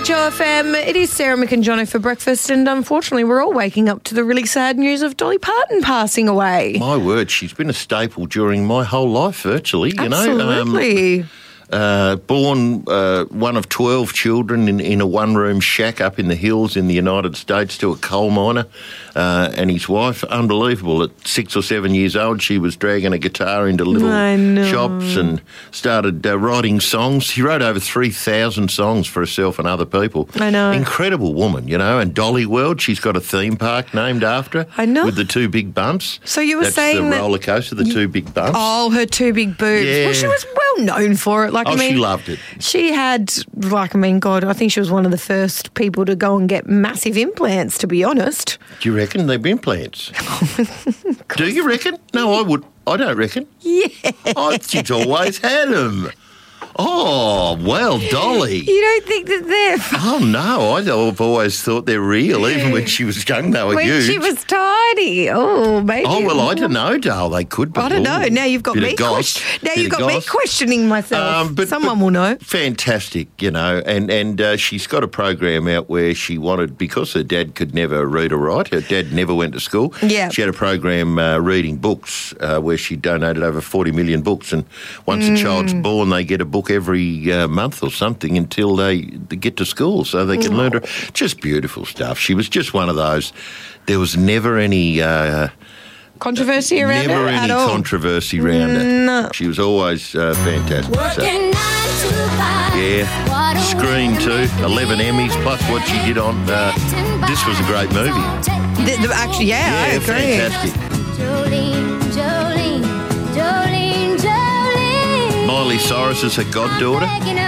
HOFM. It is Sarah, Mick and Jono for breakfast, and unfortunately we're all waking up to the really sad news of Dolly Parton passing away. My word, she's been a staple during my whole life, virtually. Absolutely. Born one of 12 children in a one-room shack up in the hills in the United States to a coal miner and his wife. Unbelievable. At 6 or 7 years old, she was dragging a guitar into little shops and started writing songs. She wrote over 3,000 songs for herself and other people. I know. Incredible woman, you know. And Dolly World, she's got a theme park named after her. I know. With the two big bumps. So you were saying the that roller coaster, the two big bumps. Oh, her two big boobs. Yeah. Well, she was well known for it. She loved it. She had, God, I think she was one of the first people to go and get massive implants, to be honest. Do you reckon they've implants? Do you reckon? No, I don't reckon. Yeah. She's always had them. Oh, well, Dolly. You don't think that they're... Oh, no, I've always thought they're real. Even when she was young, they were when huge. she was tiny. Oh, maybe. Oh, well, I don't know, Dale. They could be. I don't know. Now you've got me questioning myself. Someone will know. Fantastic, you know. And she's got a program out where she wanted, because her dad could never read or write, her dad never went to school. Yeah. She had a program reading books where she donated over 40 million books. And once a child's born, they get a book every month or something until they get to school so they can learn to... Just beautiful stuff. She was just one of those... There was never any... controversy around her at all? Controversy around her. No. She was always fantastic. So. Yeah. Screen too. 11 Emmys plus what she did on... this was a great movie. Actually, I agree. Fantastic. Miley Cyrus is her goddaughter.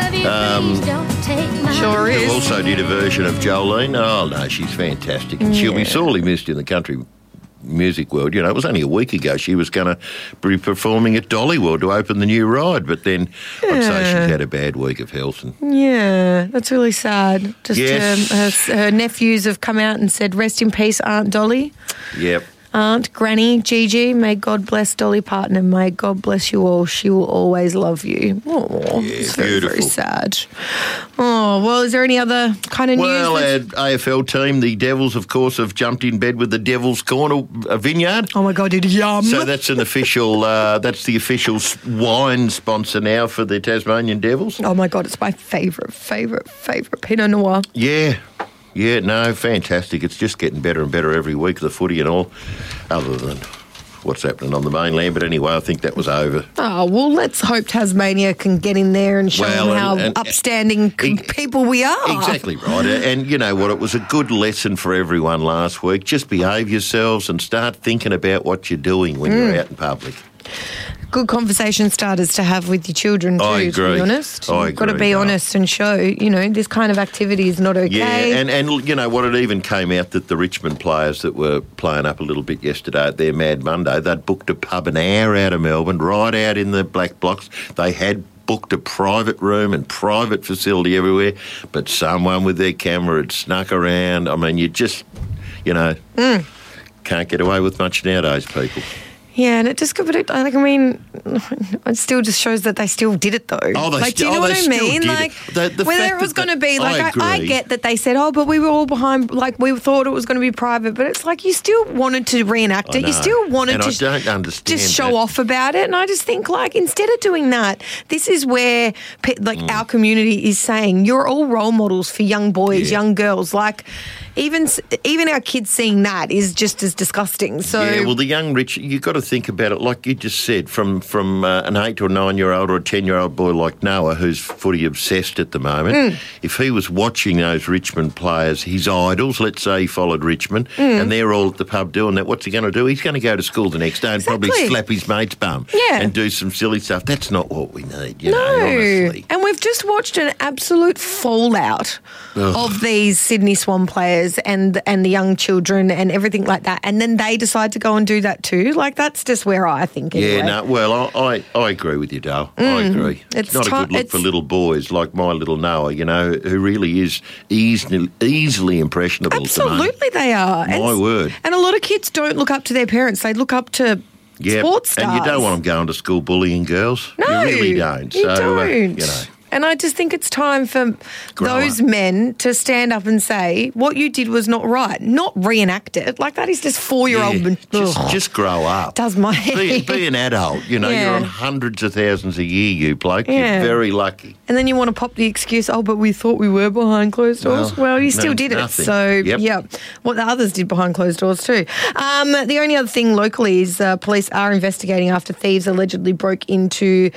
Sure is. Who also did a version of Jolene. Oh, no, she's fantastic. And she'll be sorely missed in the country music world. You know, it was only a week ago she was going to be performing at Dolly World to open the new ride, but then I'd say she's had a bad week of health. Yeah, that's really sad. Just her nephews have come out and said, rest in peace, Aunt Dolly. Yep. Aunt, Granny, Gigi, may God bless Dolly Parton and may God bless you all. She will always love you. Oh, yeah, it's very, very sad. Oh, well, is there any other kind of news? Well, our AFL team, the Devils, of course, have jumped in bed with the Devil's Corner Vineyard. Oh, my God, yum. So that's an official, that's the official wine sponsor now for the Tasmanian Devils. Oh, my God, it's my favourite Pinot Noir. Yeah. Yeah, no, fantastic. It's just getting better and better every week, the footy and all, other than what's happening on the mainland. But anyway, I think that was over. Oh, well, let's hope Tasmania can get in there and show them how upstanding people we are. Exactly right. And you know what? It was a good lesson for everyone last week. Just behave yourselves and start thinking about what you're doing when you're out in public. Good conversation starters to have with your children too, I agree. To be honest. You've got to be honest and show, you know, this kind of activity is not okay. Yeah, and you know what, it even came out that the Richmond players that were playing up a little bit yesterday at their Mad Monday, they'd booked a pub an hour out of Melbourne, right out in the black blocks. They had booked a private room and private facility everywhere, but someone with their camera had snuck around. I mean, you just, you know, can't get away with much nowadays, people. Yeah, and it just got, it still just shows that they still did it though. Oh, do you know what I mean? Like, whether it was going to be, like, I get that they said, oh, but we were all behind, like, we thought it was going to be private, but it's like you still wanted to reenact it. You still wanted to just show off about it. And I just think, like, instead of doing that, this is where, our community is saying, you're all role models for young boys, young girls. Like, even our kids seeing that is just as disgusting. So yeah, well, the young rich, you've got to think about it like you just said, from an 8 or 9 year old or a 10-year-old boy like Noah, who's footy obsessed at the moment. If he was watching those Richmond players, his idols, let's say he followed Richmond, and they're all at the pub doing that, what's he going to do? He's going to go to school the next day and probably slap his mate's bum and do some silly stuff. That's not what we need, you know, honestly. And we've just watched an absolute fallout of these Sydney Swan players and the young children and everything like that, and then they decide to go and do that too. Like, that's just where I think anyway. Yeah, no, well, I agree with you, Dale. I agree. It's not a good look for little boys like my little Noah, you know, who really is easily impressionable. Absolutely they are. My word. And a lot of kids don't look up to their parents. They look up to sports stars. And you don't want them going to school bullying girls. No, you really don't. You don't. You know. And I just think it's time for those men to stand up and say, what you did was not right. Not reenact it. Like, that is just 4-year-old. Just grow up. Does my head. Be an adult. You know, you're on hundreds of thousands a year, you bloke. You're very lucky. And then you want to pop the excuse, but we thought we were behind closed doors. Well, you still did nothing. It. So, what the others did behind closed doors too. The only other thing locally is police are investigating after thieves allegedly broke into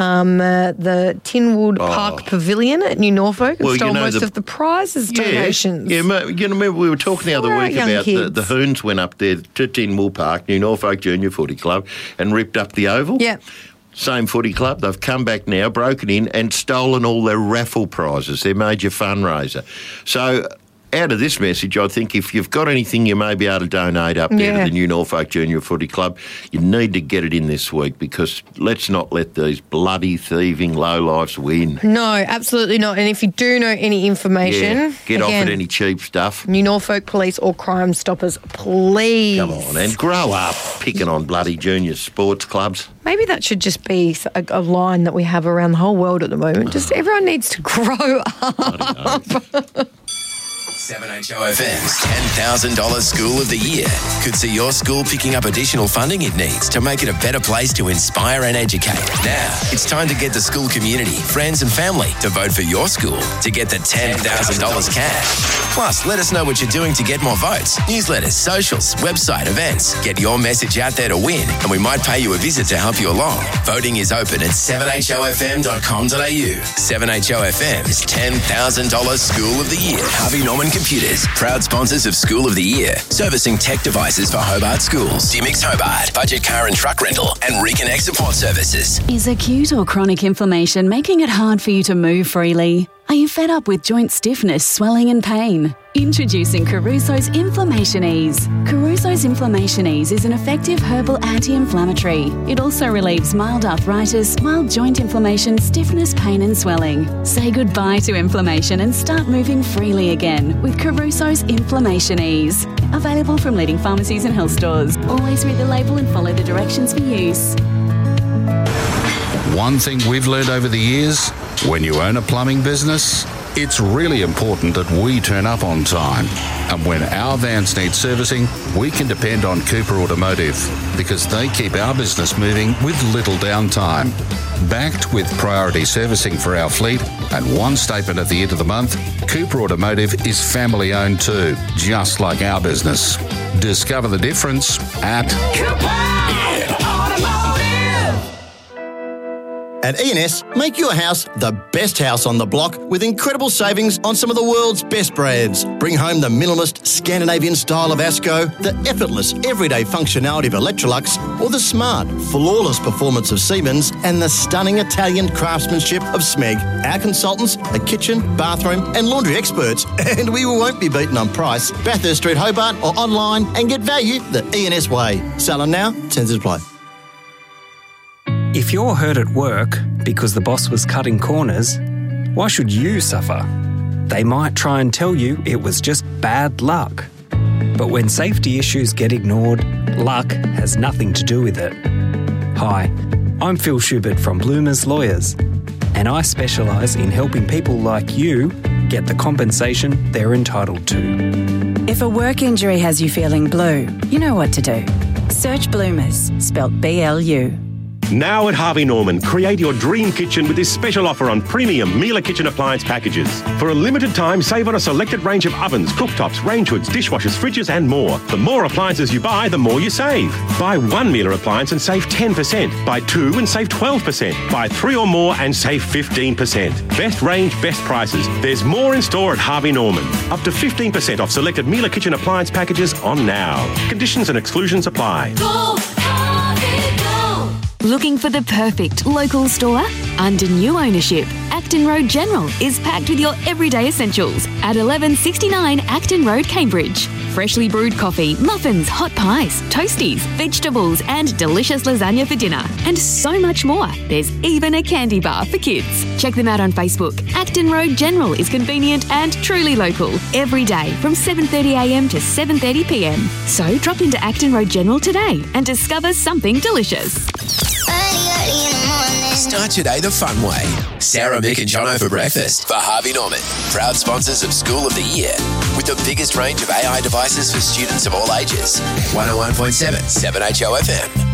the Tinwood Park Pavilion at New Norfolk and stole most of the prizes donations. Yeah, remember we were talking the other week about the Hoons went up there to Tinwood Park, New Norfolk Junior Footy Club, and ripped up the oval. Yeah. Same footy club. They've come back now, broken in and stolen all their raffle prizes, their major fundraiser. So out of this message, I think if you've got anything you may be able to donate up there to the New Norfolk Junior Footy Club, you need to get it in this week, because let's not let these bloody thieving lowlifes win. No, absolutely not. And if you do know any information... get offered any cheap stuff. New Norfolk Police or Crime Stoppers, please. Come on, and grow up picking on bloody junior sports clubs. Maybe that should just be a line that we have around the whole world at the moment. Just everyone needs to grow up. 7HOFM's $10,000 School of the Year could see your school picking up additional funding it needs to make it a better place to inspire and educate. Now, it's time to get the school community, friends and family to vote for your school to get the $10,000 cash. Plus, let us know what you're doing to get more votes. Newsletters, socials, website, events. Get your message out there to win, and we might pay you a visit to help you along. Voting is open at 7hofm.com.au. 7HOFM's $10,000 School of the Year. Harvey Norman Computers, proud sponsors of School of the Year, servicing tech devices for Hobart schools. Dimix Hobart, budget car and truck rental, and Reconnect support services. Is acute or chronic inflammation making it hard for you to move freely? Are you fed up with joint stiffness, swelling and pain? Introducing Caruso's Inflammation Ease. Caruso's Inflammation Ease is an effective herbal anti-inflammatory. It also relieves mild arthritis, mild joint inflammation, stiffness, pain and swelling. Say goodbye to inflammation and start moving freely again with Caruso's Inflammation Ease. Available from leading pharmacies and health stores. Always read the label and follow the directions for use. One thing we've learned over the years, when you own a plumbing business, it's really important that we turn up on time. And when our vans need servicing, we can depend on Cooper Automotive, because they keep our business moving with little downtime. Backed with priority servicing for our fleet and one statement at the end of the month, Cooper Automotive is family owned too, just like our business. Discover the difference at Cooper Automotive. At E&S, make your house the best house on the block with incredible savings on some of the world's best brands. Bring home the minimalist Scandinavian style of Asco, the effortless everyday functionality of Electrolux, or the smart, flawless performance of Siemens and the stunning Italian craftsmanship of Smeg. Our consultants are kitchen, bathroom and laundry experts, and we won't be beaten on price. Bathurst Street, Hobart, or online and get value the E&S way. Selling now, terms apply. If you're hurt at work because the boss was cutting corners, why should you suffer? They might try and tell you it was just bad luck. But when safety issues get ignored, luck has nothing to do with it. Hi, I'm Phil Schubert from Bloomers Lawyers, and I specialise in helping people like you get the compensation they're entitled to. If a work injury has you feeling blue, you know what to do. Search Bloomers, spelt BLU. Now at Harvey Norman, create your dream kitchen with this special offer on premium Miele kitchen appliance packages. For a limited time, save on a selected range of ovens, cooktops, range hoods, dishwashers, fridges and more. The more appliances you buy, the more you save. Buy one Miele appliance and save 10%. Buy two and save 12%. Buy three or more and save 15%. Best range, best prices. There's more in store at Harvey Norman. Up to 15% off selected Miele kitchen appliance packages on now. Conditions and exclusions apply. Go, Harvey, go. Looking for the perfect local store? Under new ownership, Acton Road General is packed with your everyday essentials at 1169 Acton Road, Cambridge. freshly brewed coffee, muffins, hot pies, toasties, vegetables, and delicious lasagna for dinner. And so much more. There's even a candy bar for kids. Check them out on Facebook. Acton Road General is convenient and truly local. Every day from 7:30am to 7:30pm. So drop into Acton Road General today and discover something delicious. Start your day the fun way. Sarah, Mick and Jono for breakfast for Harvey Norman. Proud sponsors of School of the Year. With the biggest range of AI devices for students of all ages. 101.7 7HO FM.